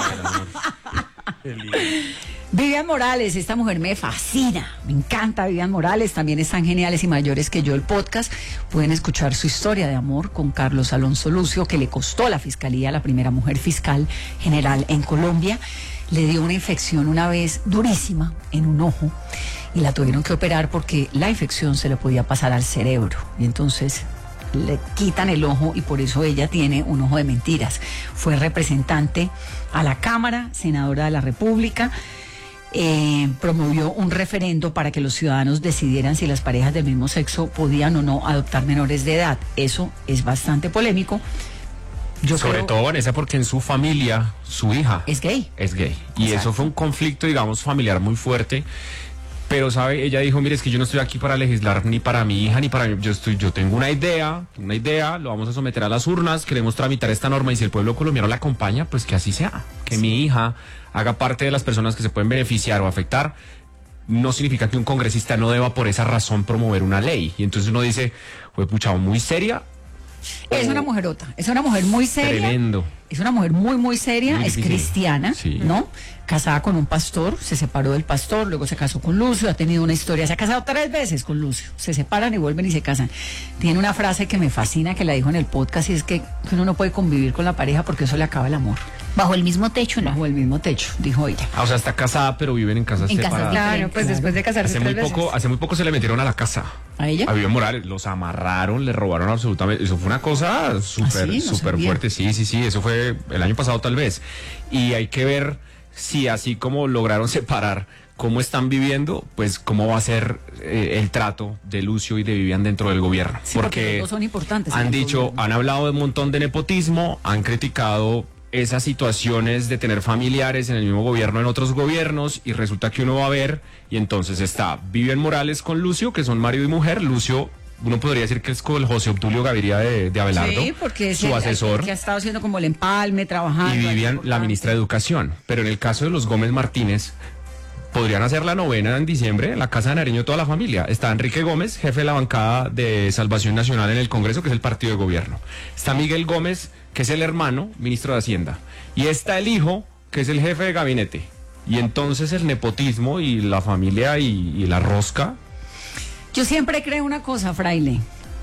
Vivian Morales, esta mujer me fascina, me encanta Vivian Morales, también están geniales y mayores que yo el podcast. Pueden escuchar su historia de amor con Carlos Alonso Lucio, que le costó a la fiscalía, la primera mujer fiscal general en Colombia. Le dio una infección una vez durísima en un ojo y la tuvieron que operar porque la infección se le podía pasar al cerebro. Y entonces le quitan el ojo y por eso ella tiene un ojo de mentiras. Fue representante a la Cámara, senadora de la República. Eh, promovió un referendo para que los ciudadanos decidieran si las parejas del mismo sexo podían o no adoptar menores de edad. Eso es bastante polémico. Yo Sobre creo- todo, Vanessa, porque en su familia, su hija Es gay. es gay. Y Exacto. eso fue un conflicto, digamos, familiar muy fuerte. Pero, ¿sabe? Ella dijo, mire, es que yo no estoy aquí para legislar ni para mi hija, ni para mí. Yo estoy, yo tengo una idea, una idea, lo vamos a someter a las urnas, queremos tramitar esta norma y si el pueblo colombiano la acompaña, pues que así sea. Que mi hija haga parte de las personas que se pueden beneficiar o afectar. No significa que un congresista no deba por esa razón promover una ley. Y entonces uno dice, pues pucha, muy seria. Es una mujerota, es una mujer muy seria. Tremendo. Es una mujer muy, muy seria, Muy es difícil. cristiana, Sí. ¿no? Casada con un pastor, se separó del pastor, luego se casó con Lucio, ha tenido una historia, se ha casado tres veces con Lucio, se separan y vuelven y se casan. Tiene una frase que me fascina, que la dijo en el podcast, y es que uno no puede convivir con la pareja porque eso le acaba el amor. Bajo el mismo techo, ¿no? Bajo el mismo techo, dijo ella. Ah, o sea, está casada, pero viven en casas En casas separadas. Claro, pues después de casarse Hace muy tres poco, veces. hace muy poco se le metieron a la casa. ¿A ella? A Vivian Morales, los amarraron, le robaron absolutamente. Eso fue una cosa súper, sí? No súper sabía. fuerte. Sí, sí, sí. Eso fue el año pasado tal vez. Y hay que ver si así como lograron separar cómo están viviendo, pues cómo va a ser eh, el trato de Lucio y de Vivian dentro del gobierno. Sí, porque los dos son importantes en han el dicho, gobierno. han hablado de un montón de nepotismo, han criticado esas situaciones de tener familiares en el mismo gobierno, en otros gobiernos, y resulta que uno va a ver, y entonces está Vivian Morales con Lucio, que son marido y mujer. Lucio, uno podría decir que es como el José Obdulio Gaviria de, de Abelardo, Sí, porque es su el- el asesor. que ha estado haciendo como el empalme, trabajando. Y ahí Vivian, la importante. ministra de Educación. Pero en el caso de los Gómez Martínez, podrían hacer la novena en diciembre en la Casa de Nariño toda la familia. Está Enrique Gómez, jefe de la bancada de Salvación Nacional en el Congreso, que es el partido de gobierno. Está Miguel Gómez, que es el hermano, ministro de Hacienda. Y está el hijo, que es el jefe de gabinete. Y entonces el nepotismo y la familia y, y la rosca. Yo siempre creo una cosa, Fraile.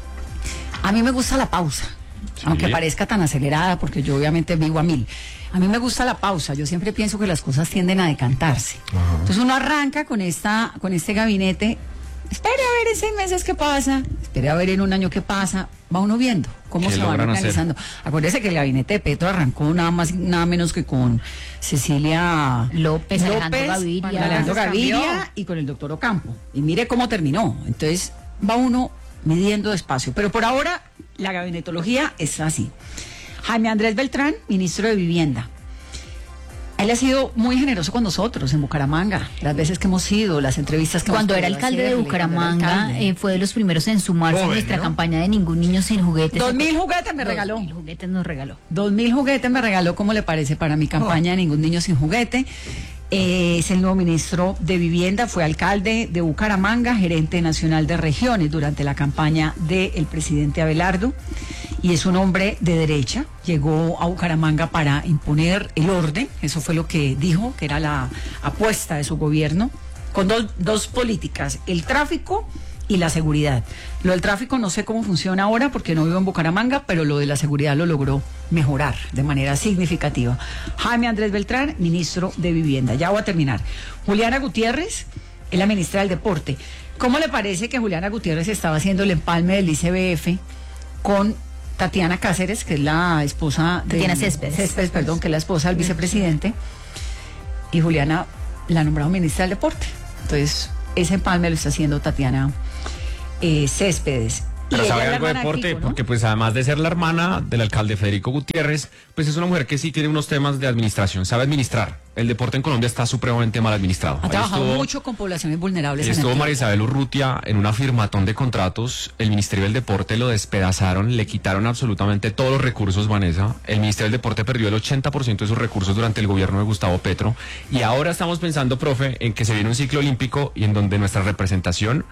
A mí me gusta la pausa, Sí. aunque parezca tan acelerada, porque yo obviamente vivo a mil. A mí me gusta la pausa. Yo siempre pienso que las cosas tienden a decantarse. Entonces uno arranca con esta, con este gabinete. Espere a ver en seis meses qué pasa. Espere a ver en un año qué pasa. Va uno viendo cómo ¿Qué se van logran hacer? organizando. Acuérdese que el gabinete de Petro arrancó nada más y nada menos que con Cecilia López, Alejandro Gaviria. Alejandro Entonces Gaviria cambió. y con el doctor Ocampo. Y mire cómo terminó. Entonces va uno midiendo despacio. Pero por ahora la gabinetología es así. Jaime Andrés Beltrán, ministro de Vivienda. Él ha sido muy generoso con nosotros en Bucaramanga, las veces que hemos ido, las entrevistas que Cuando hemos era podido alcalde de hacerle, cuando era Bucaramanga, alcalde. eh, fue de los primeros en sumarse a Joven, nuestra ¿no? campaña de Ningún Niño Sin Juguetes. Dos mil juguetes me Dos regaló. mil juguetes nos regaló. Dos mil juguetes me regaló, ¿cómo le parece? Para mi campaña Ningún Niño Sin Juguete. Eh, es el nuevo ministro de Vivienda, fue alcalde de Bucaramanga, gerente nacional de regiones durante la campaña del presidente Abelardo. Y es un hombre de derecha, llegó a Bucaramanga para imponer el orden, eso fue lo que dijo, que era la apuesta de su gobierno, con dos, dos políticas, el tráfico y la seguridad. Lo del tráfico no sé cómo funciona ahora porque no vivo en Bucaramanga, pero lo de la seguridad lo logró mejorar de manera significativa. Jaime Andrés Beltrán, ministro de Vivienda. Ya voy a terminar. Juliana Gutiérrez es la ministra del Deporte. ¿Cómo le parece que Juliana Gutiérrez estaba haciendo el empalme del I C B F con Tatiana Cáceres, que es la esposa de... Tatiana Céspedes. Céspedes, perdón, que es la esposa del vicepresidente, y Juliana la nombraron ministra del Deporte? Entonces, ese empalme lo está haciendo Tatiana eh, Céspedes. Pero Y sabe ella es la algo de hermana deporte, Kiko, ¿no? porque pues además de ser la hermana del alcalde Federico Gutiérrez, pues es una mujer que sí tiene unos temas de administración, sabe administrar. El deporte en Colombia está supremamente mal administrado. Ha Ahí trabajado estuvo- mucho con poblaciones vulnerables. en Estuvo Antioquia. María Isabel Urrutia en una firmatón de contratos. El Ministerio del Deporte lo despedazaron, le quitaron absolutamente todos los recursos, Vanessa. El Ministerio del Deporte perdió el ochenta por ciento de sus recursos durante el gobierno de Gustavo Petro. Y ahora estamos pensando, profe, en que se viene un ciclo olímpico y en donde nuestra representación...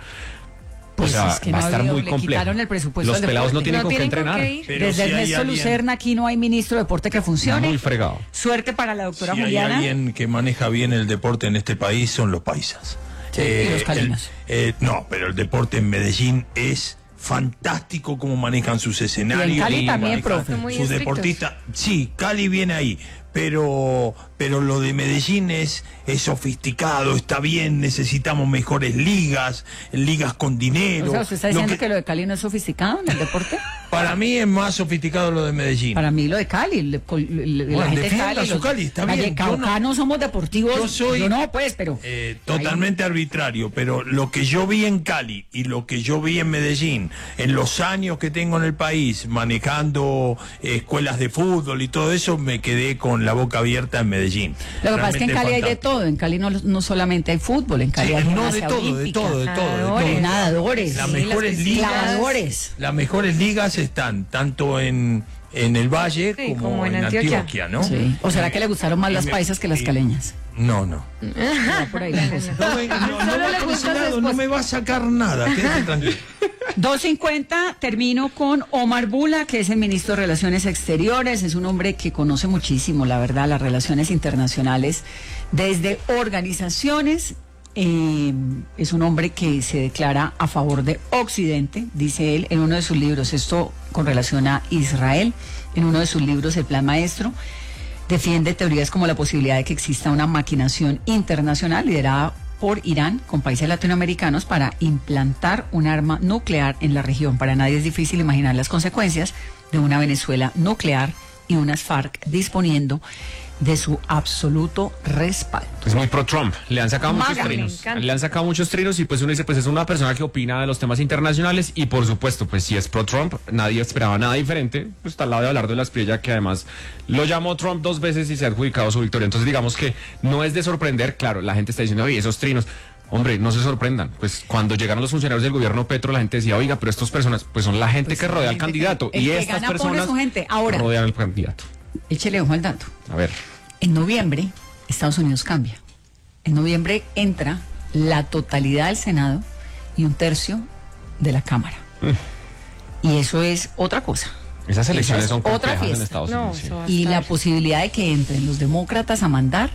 Pues o sea, es que va no a ha estar habido, muy le complejo. quitaron el presupuesto Los al pelados no deporte. tienen No con qué tienen con entrenar. qué ir. Pero Desde si hay Ernesto alguien- Lucerna aquí no hay ministro de deporte que funcione. Muy fregado. Suerte para la doctora Si hay Juliana. alguien que maneja bien el deporte en este país son los paisas. Sí, y los caleños. el- eh, no, pero el deporte en Medellín es fantástico como manejan sus escenarios. Y en Cali y también, manejan profe. Son muy sus estrictos. deportistas. Sí, Cali viene ahí. Pero, pero lo de Medellín es, es sofisticado, está bien, necesitamos mejores ligas, ligas con dinero. O sea, ¿usted está Lo diciendo que- que... lo de Cali no es sofisticado en el deporte? Para mí es más sofisticado lo de Medellín. Para mí lo de Cali, le- col- le- Bueno, la gente de defienda Cali, su los Cali, está bien, yo no- vallecaucanos somos deportivos. Yo soy- Yo no, pues, pero... Eh, totalmente arbitrario, pero lo que yo vi en Cali y lo que yo vi en Medellín, en los años que tengo en el país, manejando eh, escuelas de fútbol y todo eso, me quedé con la boca abierta en Medellín. Lo que pasa es que en Realmente Cali hay de fantástico. todo. En Cali no, no solamente hay fútbol, en Cali Sí, hay no, de gimnasia todo, de olímpica, todo, de todo, de todo. nadadores, nadadores, Las sí, mejores las ligas, clavadores. las mejores ligas están tanto en, en el Valle Sí, como, como en en Antioquia. Antioquia, ¿no? Sí. ¿O será que le gustaron más Y las me- paisas que las y- caleñas? No, no. Va por ahí la cosa. No, me- no, no Solo va le por gusta ese su lado, no esposa. me va a sacar nada, quédate tranquilo. dos cincuenta, termino con Omar Bula, que es el ministro de Relaciones Exteriores. Es un hombre que conoce muchísimo, la verdad, las relaciones internacionales desde organizaciones. Eh, es un hombre que se declara a favor de Occidente, dice él en uno de sus libros, esto con relación a Israel, en uno de sus libros, El Plan Maestro. Defiende teorías como la posibilidad de que exista una maquinación internacional liderada por Irán con países latinoamericanos para implantar un arma nuclear en la región. Para nadie es difícil imaginar las consecuencias de una Venezuela nuclear y unas FARC disponiendo de su absoluto respaldo. Es muy pro Trump, le han sacado muchos Maga. Me trinos, encanta. le han sacado muchos trinos y pues uno dice, pues es una persona que opina de los temas internacionales y por supuesto, pues si es pro Trump, nadie esperaba nada diferente, pues está al lado de Abelardo de la Espriella, que además lo llamó Trump dos veces y se ha adjudicado su victoria. Entonces digamos que no es de sorprender, claro, la gente está diciendo, oye, esos trinos, hombre, no se sorprendan, pues cuando llegaron los funcionarios del gobierno Petro, la gente decía, oiga, pero estas personas, pues son la gente Pues que la rodea al gente candidato que- el y que estas gana pone personas su gente. Ahora. rodean al candidato. Échele ojo al dato. A ver. En noviembre, Estados Unidos cambia. En noviembre entra la totalidad del Senado y un tercio de la Cámara. Y eso es otra cosa. Esas elecciones Esa son es otra complejas en fiesta. Estados No, Unidos. sí. eso va a Y la estar- posibilidad de que entren los demócratas a mandar,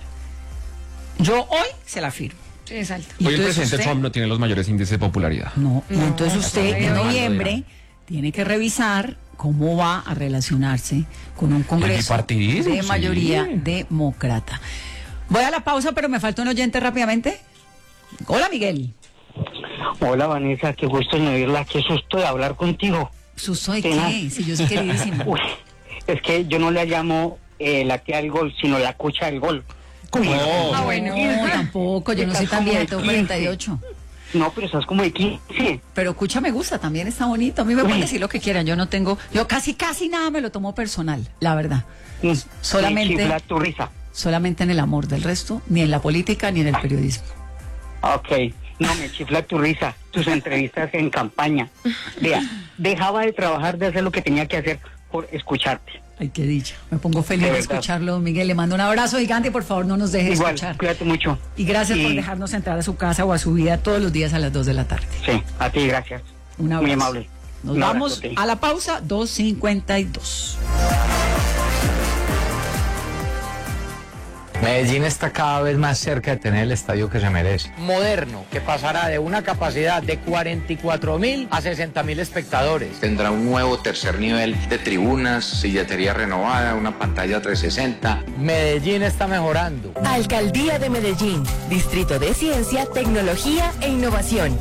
yo hoy se la firmo. Sí, exacto. Y Hoy el entonces presidente usted- Trump no tiene los mayores índices de popularidad. No, y No, entonces está usted medio en mal, noviembre tiene que revisar cómo va a relacionarse con un Congreso bipartidismo, de sí. mayoría demócrata. Voy a la pausa, pero me falta un oyente rápidamente. Hola, Miguel. Hola Vanessa, qué gusto en oírla, qué susto de hablar contigo. ¿Susto de Tenaz. qué? Si yo soy queridísima. Uy, es que yo no la llamo eh, la tía del gol, sino la cucha del gol. Ah, bueno. No, tampoco, yo no soy tan vieja, tengo cuarenta y ocho. No, pero estás como de quince. Pero Cucha me gusta, también está bonito. A mí me pueden Uy. decir lo que quieran, yo no tengo, yo casi, casi nada me lo tomo personal, la verdad. Mm, Solamente- me chifla tu risa. Solamente en el amor, del resto, ni en la política ni en el periodismo. Ok, no, me chifla tu risa, tus entrevistas en campaña. Vea, dejaba de trabajar, de hacer lo que tenía que hacer por escucharte. Ay, qué dicha. Me pongo feliz De de, verdad. escucharlo, Miguel. Le mando un abrazo gigante y por favor no nos deje de Igual, escuchar. cuídate mucho. Y gracias por Y- dejarnos entrar a su casa o a su vida todos los días a las dos de la tarde. Sí, a ti, gracias. Un abrazo. Muy amable. Nos Un vamos abrazote. a la pausa, dos cincuenta y dos. Medellín está cada vez más cerca de tener el estadio que se merece. Moderno, que pasará de una capacidad de cuarenta y cuatro mil a sesenta mil espectadores. Tendrá un nuevo tercer nivel de tribunas, silletería renovada, una pantalla trescientos sesenta. Medellín está mejorando. Alcaldía de Medellín, Distrito de Ciencia, Tecnología e Innovación.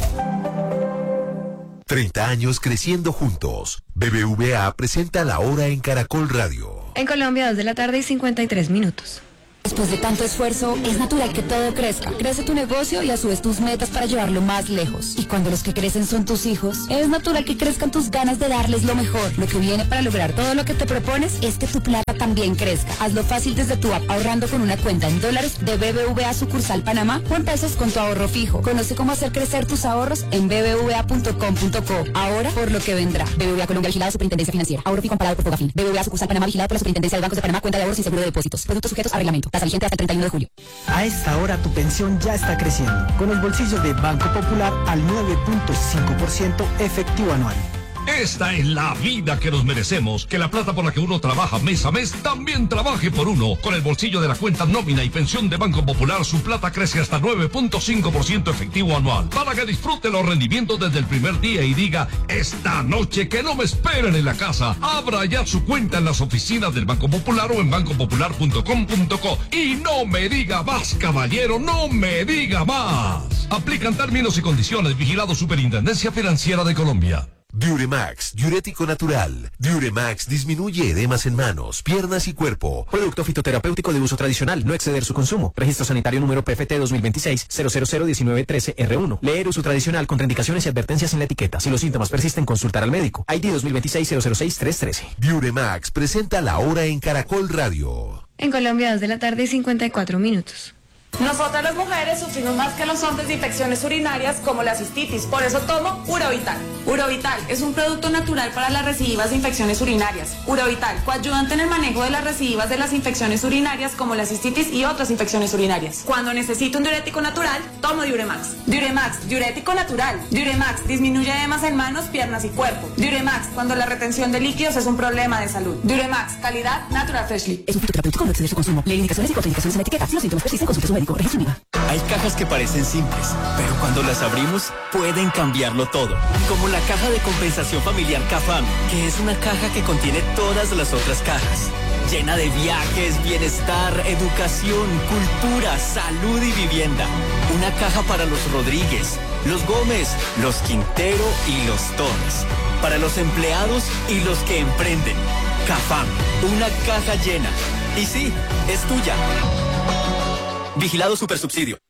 treinta años creciendo juntos. B B V A presenta La Hora en Caracol Radio. En Colombia, dos de la tarde y cincuenta y tres minutos. Después de tanto esfuerzo, es natural que todo crezca. Crece tu negocio y a su vez tus metas para llevarlo más lejos. Y cuando los que crecen son tus hijos, es natural que crezcan tus ganas de darles lo mejor. Lo que viene para lograr todo lo que te propones es que tu plata también crezca. Hazlo fácil desde tu app, ahorrando con una cuenta en dólares de B B V A sucursal Panamá o en pesos con tu ahorro fijo. Conoce cómo hacer crecer tus ahorros en b b v a punto com punto co. Ahora por lo que vendrá. B B V A Colombia, vigilado Superintendencia Financiera. Ahorro fijo comparado por Fogafín. B B V A sucursal Panamá, vigilado por la Superintendencia de Bancos de Panamá. Cuenta de ahorros y seguro de depósitos. Productos sujetos a reglamento. Tasa vigente hasta el treinta y uno de julio. A esta hora tu pensión ya está creciendo. Con los bolsillos de Banco Popular al nueve punto cinco por ciento efectivo anual. Esta es la vida que nos merecemos. Que la plata por la que uno trabaja mes a mes también trabaje por uno. Con el bolsillo de la cuenta nómina y pensión de Banco Popular, su plata crece hasta nueve punto cinco por ciento efectivo anual. Para que disfrute los rendimientos desde el primer día y diga, esta noche que no me esperen en la casa. Abra ya su cuenta en las oficinas del Banco Popular o en banco popular punto com punto co. Y no me diga más, caballero, no me diga más. Aplican términos y condiciones. Vigilado Superintendencia Financiera de Colombia. Diuremax, diurético natural. Diuremax disminuye edemas en manos, piernas y cuerpo. Producto fitoterapéutico de uso tradicional, no exceder su consumo. Registro sanitario número P F T dos mil veintiséis cero cero cero diecinueve trece R uno. Leer uso tradicional, contraindicaciones y advertencias en la etiqueta. Si los síntomas persisten, consultar al médico. I D dos mil veintiséis cero cero seis tres trece. Diuremax presenta La Hora en Caracol Radio. En Colombia, dos de la tarde y cincuenta y cuatro minutos. Nosotras las mujeres sufrimos más que los hombres de infecciones urinarias como la cistitis, por eso tomo Urovital. Urovital es un producto natural para las recidivas de infecciones urinarias. Urovital, coayudante en el manejo de las recidivas de las infecciones urinarias como la cistitis y otras infecciones urinarias. Cuando necesito un diurético natural, tomo Diuremax. Diuremax, diurético natural. Diuremax disminuye edemas en manos, piernas y cuerpo. Diuremax, cuando la retención de líquidos es un problema de salud. Diuremax, calidad Natural Freshly. Es un fitoterapéutico, no exceder su consumo. Lee indicaciones y contraindicaciones en la etiqueta. Si los síntomas persisten, consulte a su médico. Hay cajas que parecen simples, pero cuando las abrimos pueden cambiarlo todo. Como la caja de compensación familiar CAFAM, que es una caja que contiene todas las otras cajas. Llena de viajes, bienestar, educación, cultura, salud y vivienda. Una caja para los Rodríguez, los Gómez, los Quintero y los Torres. Para los empleados y los que emprenden. CAFAM, una caja llena. Y sí, es tuya. Vigilado Supersubsidio.